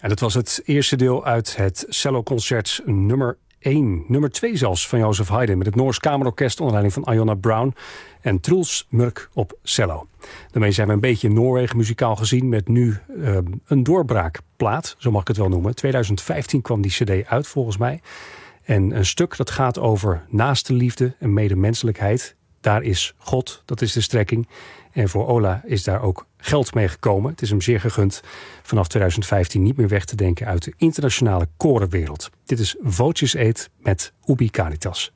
En dat was het eerste deel uit het celloconcert nummer 1. Nummer 2 zelfs van Joseph Haydn met het Noors Kamerorkest onder leiding van Iona Brown en Truls Mørk op cello. Daarmee zijn we een beetje in Noorwegen muzikaal gezien met nu een doorbraakplaat, zo mag ik het wel noemen. 2015 kwam die cd uit volgens mij. En een stuk dat gaat over naaste liefde en medemenselijkheid. Daar is God, dat is de strekking. En voor Ola is daar ook geld mee gekomen. Het is hem zeer gegund vanaf 2015 niet meer weg te denken uit de internationale korenwereld. Dit is Voces Eet met Ubi Caritas.